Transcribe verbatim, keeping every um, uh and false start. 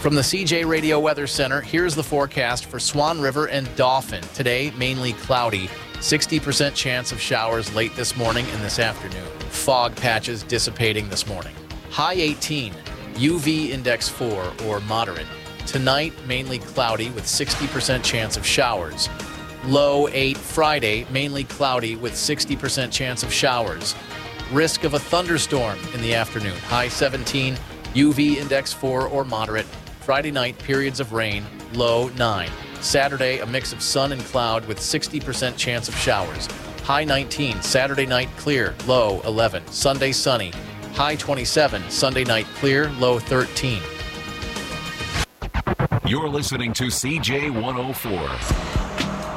From the C J Radio Weather Center, here's the forecast for Swan River and Dauphin. Today, mainly cloudy. sixty percent chance of showers late this morning and this afternoon. Fog patches dissipating this morning. High eighteen, U V index four or moderate. Tonight, mainly cloudy with sixty percent chance of showers. Low eight Friday, mainly cloudy with sixty percent chance of showers. Risk of a thunderstorm in the afternoon. High seventeen, U V index four or moderate. Friday night, periods of rain, low nine. Saturday, a mix of sun and cloud with sixty percent chance of showers. High nineteen, Saturday night clear, low eleven. Sunday sunny, high twenty-seven. Sunday night clear, low thirteen. You're listening to C J one oh four.